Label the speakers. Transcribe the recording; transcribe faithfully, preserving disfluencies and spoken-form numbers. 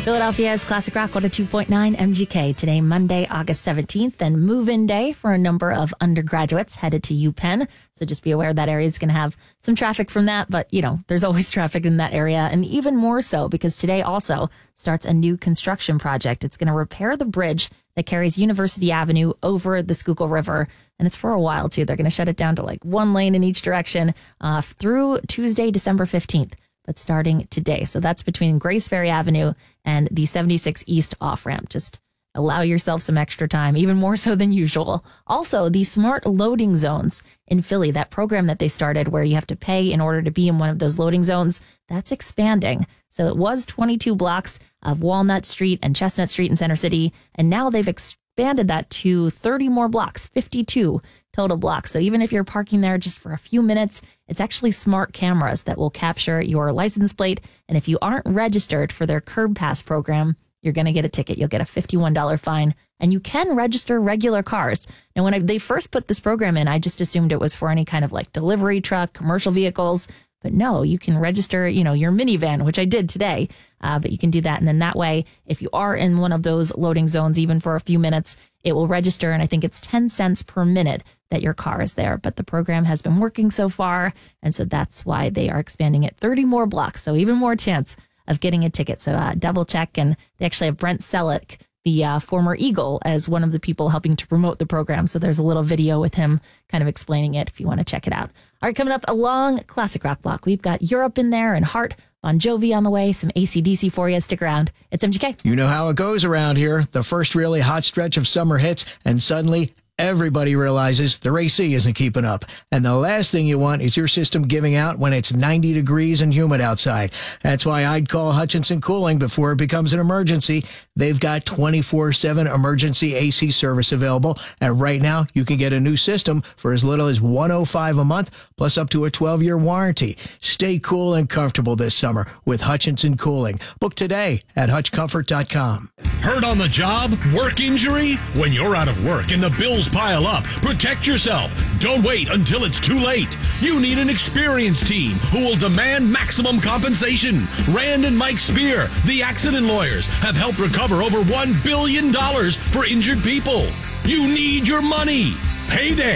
Speaker 1: Philadelphia's Classic Rock one oh two point nine M G K. Today, Monday, August seventeenth, and move-in day for a number of undergraduates headed to UPenn. So just be aware that area is going to have some traffic from that. But, you know, there's always traffic in that area. And even more so because today also starts a new construction project. It's going to repair the bridge that carries University Avenue over the Schuylkill River. And it's for a while, too. They're going to shut it down to like one lane in each direction uh, through Tuesday, December fifteenth. But starting today. So that's between Grace Ferry Avenue and the seventy-six East off-ramp. Just allow yourself some extra time, even more so than usual. Also, the smart loading zones in Philly, that program that they started where you have to pay in order to be in one of those loading zones, that's expanding. So it was twenty-two blocks of Walnut Street and Chestnut Street in Center City, and now they've expanded that to thirty more blocks, fifty-two total blocks. So even if you're parking there just for a few minutes, it's actually smart cameras that will capture your license plate. And if you aren't registered for their Curb Pass program, you're going to get a ticket. You'll get a fifty-one dollars fine, and you can register regular cars. Now, when I, they first put this program in, I just assumed it was for any kind of like delivery truck, commercial vehicles. But no, you can register, you know, your minivan, which I did today. Uh, but you can do that. And then that way, if you are in one of those loading zones, even for a few minutes, it will register. And I think it's ten cents per minute that your car is there. But the program has been working so far. And so that's why they are expanding it thirty more blocks. So even more chance of getting a ticket. So uh, double check. And they actually have Brent Selleck, the uh, former Eagle, as one of the people helping to promote the program. So there's a little video with him kind of explaining it if you want to check it out. All right, coming up, a long classic rock block. We've got Europe in there and Heart, Bon Jovi on the way, some A C D C for you. Stick around. It's M G K.
Speaker 2: You know how it goes around here. The first really hot stretch of summer hits, and suddenly everybody realizes their A C isn't keeping up. And the last thing you want is your system giving out when it's ninety degrees and humid outside. That's why I'd call Hutchinson Cooling before it becomes an emergency. They've got twenty-four seven emergency A C service available. And right now, you can get a new system for as little as one hundred five dollars a month, plus up to a twelve-year warranty. Stay cool and comfortable this summer with Hutchinson Cooling. Book today at hutch comfort dot com.
Speaker 3: Hurt on the job? Work injury? When you're out of work and the bills pile up, protect yourself. Don't wait until it's too late. You need an experienced team who will demand maximum compensation. Rand and Mike Spear, the accident lawyers, have helped recover over one billion dollars for injured people. You need your money. Payday.